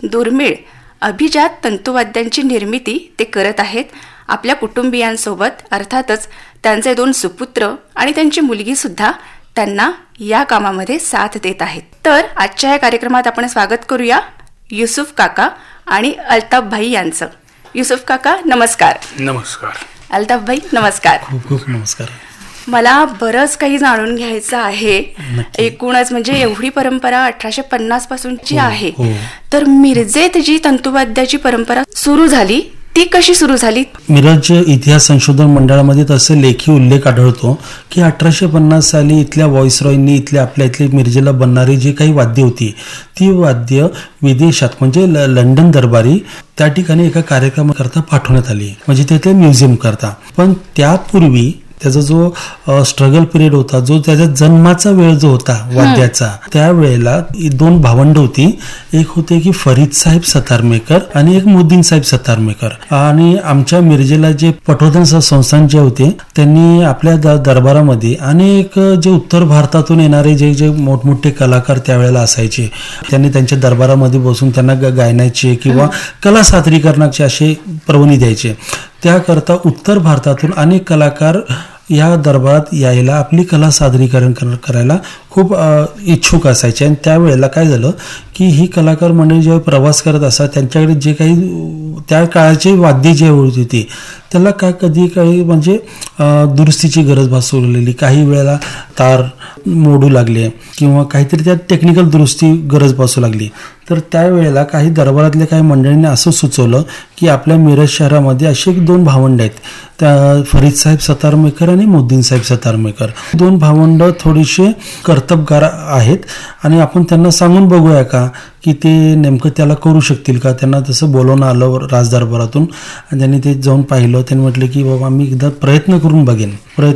दुर्मिळ अभिजात तंतुवाद्यांची निर्मिती ते करत आहेत आपल्या कुटुंबियांसोबत. अर्थातच त्यांचे 2 सुपुत्र आणि त्यांची मुलगीसुद्धा त्यांना या कामामध्ये साथ देत आहेत. तर आजच्या या कार्यक्रमात आपण स्वागत करूया युसुफ काका आणि अल्ताफ भाई यांचं. युसुफ काका नमस्कार. नमस्कार. अल्ताफ भाई नमस्कार. खूप खूप नमस्कार. मला बरंच काही जाणून घ्यायचं आहे. एकूणच म्हणजे एवढी परंपरा 1850 पासूनची आहे, तर मिरजेत जी तंतुवाद्याची परंपरा सुरू झाली ती कशी सुरू झाली? मिरज इतिहास संशोधन मंडळामध्ये तसे लेखी उल्लेख आढळतो की 1850 साली इथल्या व्हॉइसरॉयनी इथल्या मिरजेला बनणारी जी काही वाद्य होती ती वाद्य विदेशात म्हणजे लंडन दरबारी त्या ठिकाणी एका कार्यक्रमाकरता पाठवण्यात आली, म्हणजे तिथे म्युझियम करता. पण त्यापूर्वी त्याचा जो स्ट्रगल पिरियड होता, जो त्याच्या जन्माचा वेळ जो होता वाद्याचा, त्यावेळेला 2 भावंड होती. एक होते की फरीद साहेब सतारमेकर आणि एक मोहद्दीन साहेब सतारमेकर. आणि आमच्या मिरजेला जे पटवर्धन संस्थान जे होते त्यांनी आपल्या दरबारामध्ये अनेक जे उत्तर भारतातून येणारे जे मोठमोठे कलाकार त्यावेळेला असायचे, त्यांनी त्यांच्या दरबारामध्ये बसून त्यांना गायनाचे किंवा कला सादरीकरणाचे असे परवानगी द्यायचे. त्याकरता उत्तर भारतातून अनेक कलाकार या दरबारात यायला आपली कला सादरीकरण करायला खूप इच्छुक असायचे. आणि त्यावेळेला काय झालं की ही कलाकार मंडळी जेव्हा प्रवास करत असतात त्यांच्याकडे जे काही त्या काळाचे वाद्य जे होती त्याला कधी काही म्हणजे दुरुस्तीची गरज भासू लागलेली, काही वेळेला तार मोडू लागले किंवा काहीतरी त्यात टेक्निकल दुरुस्ती गरज भासू लागली. तर त्यावेळेला काही दरबारातल्या काही मंडळींनी असं सुचवलं की आपल्या मिरज शहरामध्ये असे 2 भावंड आहेत, त्या फरीद साहेब सतारमेकर आणि मोहद्दीन साहेब सतारमेकर. 2 भावंड थोडेसे कर्तबगार आहेत आणि आपण त्यांना सांगून बघूया का की ते नेमकं त्याला करू शकतील का. त्यांना तसं बोलवणं आलं राजदरबारातून आणि त्यांनी ते जाऊन पाहिलं. त्यांनी म्हटलं की बाबा मी एकदा प्रयत्न करून बघेन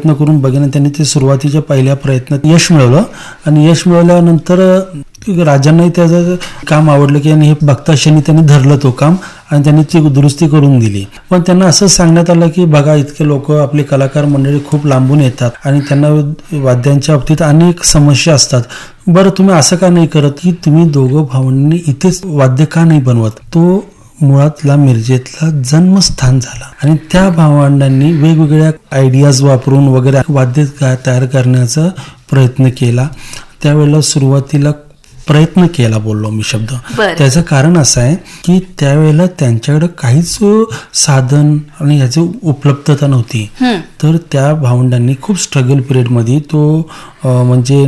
आणि त्यांनी ते सुरुवातीच्या पहिल्या प्रयत्नात यश मिळवलं. आणि यश मिळवल्यानंतर राजांनाही त्याचं काम आवडलं की आणि हे बघताक्षणी त्यांनी धरलं तो काम आणि त्यांनी ती दुरुस्ती करून दिली. पण त्यांना असं सांगण्यात आलं की बघा इतके लोक आपले कलाकार मंडळी खूप लांबून येतात आणि त्यांना वाद्यांच्या बाबतीत अनेक समस्या असतात. बरं तुम्ही असं का नाही करत की तुम्ही 2 भावांनी इथेच वाद्य का नाही बनवत. तो मुळातला मिरजेतला जन्मस्थान झाला आणि त्या भावंडांनी वेगवेगळ्या आयडियाज वापरून वगैरे वाद्य तयार करण्याचा प्रयत्न केला. त्यावेळेला सुरुवातीला प्रयत्न केला बोललो मी शब्द. त्याचं कारण असं आहे की त्यावेळेला त्यांच्याकडे काहीच साधन आणि ह्याची उपलब्धता नव्हती. तर त्या भावंडांनी खूप स्ट्रगल पिरियडमध्ये तो म्हणजे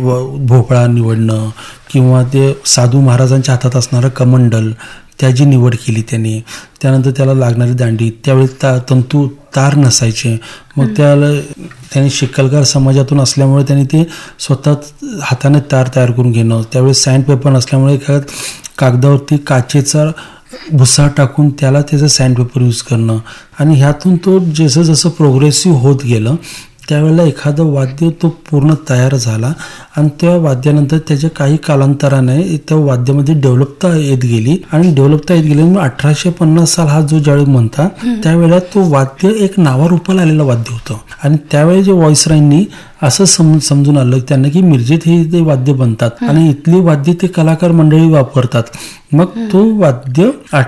भोपळा निवडणं किंवा ते साधू महाराजांच्या हातात असणारं कमंडल त्याची निवड केली त्यांनी. त्यानंतर त्याला लागणारी दांडी, त्यावेळी तार नसायचे. मग त्यांनी शिक्कलगार समाजातून असल्यामुळे त्यांनी ते स्वतः हाताने तार तयार करून घेणं. त्यावेळी सँड पेपर नसल्यामुळे कागदावरती काचेचा भुसा टाकून त्याला त्याचं सँड पेपर यूज करणं. आणि ह्यातून तो जसं जसं प्रोग्रेसिव्ह होत गेलं त्यावेळेला एखादं वाद्य तो पूर्ण तयार झाला आणि त्या वाद्यानंतर त्याच्या काही कालांतराने त्या वाद्यामध्ये डेव्हलपता येत गेली. आणि डेव्हलपता येत गेली 1850 साल हा जो ज्यावेळी म्हणता त्यावेळेला तो वाद्य एक नावारूपाला आलेलं वाद्य होतं. आणि त्यावेळी जे व्हॉइसरॉयनी असं समजून आलं त्यांना की मिरजेत हे ते वाद्य बनतात आणि इथली वाद्य ते कलाकार मंडळी वापरतात. मग तो वाद्य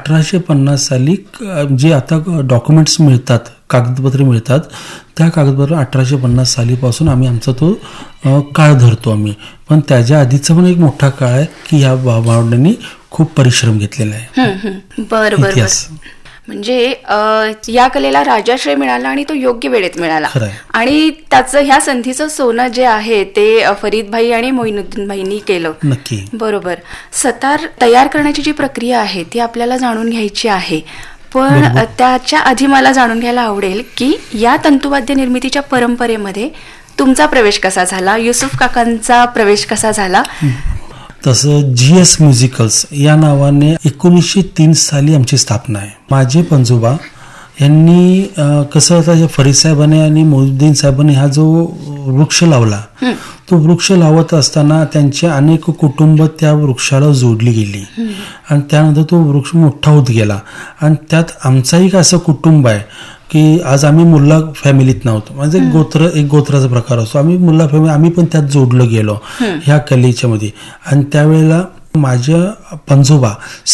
1850 साली जे आता डॉक्युमेंट्स मिळतात, कागदपत्रे मिळतात, त्या कागदपत्र 1850 सालीपासून आम्ही आमचा तो काळ धरतो आम्ही. पण त्याच्या आधीचा पण एक मोठा काळ आहे की ह्या भावंडांनी खूप परिश्रम घेतलेला आहे. बरोबर. म्हणजे या कलेला राजाश्रय मिळाला आणि तो योग्य वेळेत मिळाला. आणि त्याचं ह्या संधीचं सोनं जे आहे ते फरीद भाई आणि मोइनुद्दीन भाईंनी केलं. नक्की. बरोबर. सतार तयार करण्याची जी प्रक्रिया आहे ती आपल्याला जाणून घ्यायची आहे. पण त्याच्या आधी मला जाणून घ्यायला आवडेल की या तंतुवाद्य निर्मितीच्या परंपरेमध्ये तुमचा प्रवेश कसा झाला, युसुफ काकांचा प्रवेश कसा झाला? तसं GS म्युझिकल्स या नावाने 1903 साली आमची स्थापना आहे. माझे पणजोबा यांनी कसं होतं, फरीद साहेबांनी आणि मोहिउद्दीन साहेबांनी हा जो वृक्ष लावला तो वृक्ष लावत असताना त्यांचे अनेक कुटुंब त्या वृक्षाला जोडली गेली आणि त्यानंतर तो वृक्ष मोठा होत गेला. आणि त्यात आमचाही असं कुटुंब आहे की आज आम्ही मुल्ला फॅमिलीत नव्हतो, म्हणजे एक गोत्राचा प्रकार असतो, आम्ही मुल्ला फॅमिली, आम्ही पण त्यात जोडलं गेलो ह्या कलेच्या मध्ये. आणि त्यावेळेला माझ्या पणजोबा